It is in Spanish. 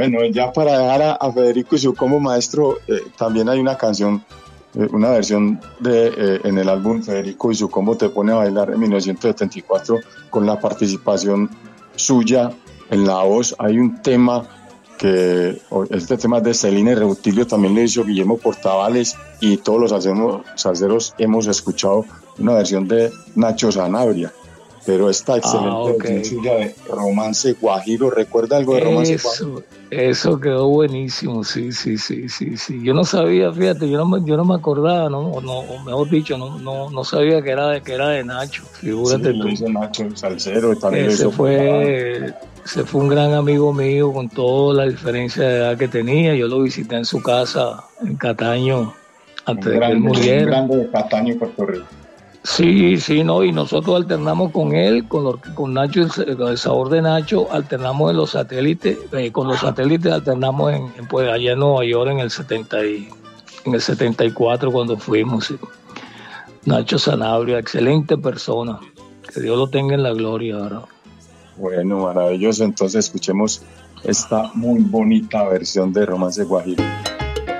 Bueno, ya para dejar a Federico y su como maestro, también hay una canción, una versión en el álbum Federico y su combo te pone a bailar en 1974 con la participación suya en la voz. Hay un tema este tema es de Celina y Reutilio, también le hizo Guillermo Portavales, y todos los salseros hemos escuchado una versión de Nacho Sanabria, pero esta excelente versión suya de Romance Guajiro. ¿Recuerda algo de Romance Guajiro? Eso quedó buenísimo, sí. Yo no sabía, fíjate, yo no me acordaba, mejor dicho, no sabía que era de Nacho. Figúrate sí, tú. Lo hizo Nacho el salsero, también lo Ese hizo fue un gran amigo mío con toda la diferencia de edad que tenía. Yo lo visité en su casa en Cataño antes de que él un muriera. grande de Cataño, Puerto Rico. Sí, no, y nosotros alternamos con él, con Nacho, con el sabor de Nacho, alternamos en los satélites, con los satélites alternamos pues allá en Nueva York en el 74 cuando fuimos. Sí. Nacho Sanabria, excelente persona, que Dios lo tenga en la gloria, ¿verdad? Bueno, maravilloso, entonces escuchemos esta muy bonita versión de Romance Guajiro.